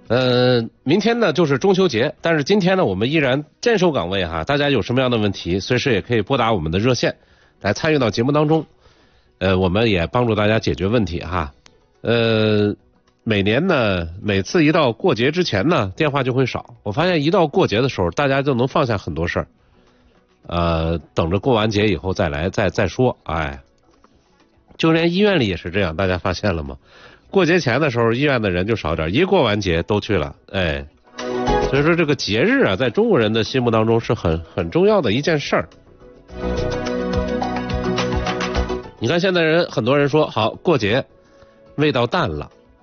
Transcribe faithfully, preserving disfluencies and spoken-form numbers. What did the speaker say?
呃，明天呢就是中秋节，但是今天呢我们依然坚守岗位哈，大家有什么样的问题，随时也可以拨打我们的热线来参与到节目当中，呃，我们也帮助大家解决问题哈。呃，每年呢，每次一到过节之前呢，电话就会少。我发现一到过节的时候，大家就能放下很多事儿，呃，等着过完节以后再来再再说。哎，就连医院里也是这样，大家发现了吗？过节前的时候，医院的人就少点，一过完节都去了。哎，所以说这个节日啊，在中国人的心目当中是很很重要的一件事儿。你看现在人很多人说好过节味道淡了，